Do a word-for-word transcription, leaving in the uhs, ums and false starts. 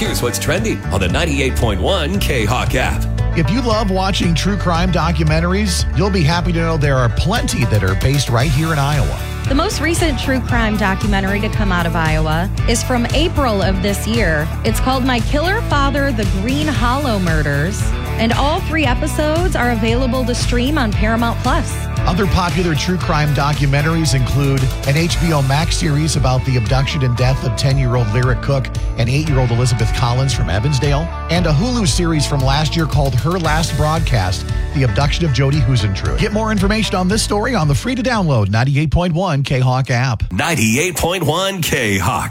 Here's what's trending on the ninety-eight point one K-Hawk app. If you love watching true crime documentaries, you'll be happy to know there are plenty that are based right here in Iowa. The most recent true crime documentary to come out of Iowa is from April of this year. It's called My Killer Father, The Green Hollow Murders, and all three episodes are available to stream on Paramount Plus. Other popular true crime documentaries include an H B O Max series about the abduction and death of ten-year-old Lyric Cook and eight-year-old Elizabeth Collins from Evansdale, and a Hulu series from last year called Her Last Broadcast, The Abduction of Jodi Huisentruit. Get more information on this story on the free-to-download ninety-eight point one K-Hawk app. ninety-eight point one K-Hawk.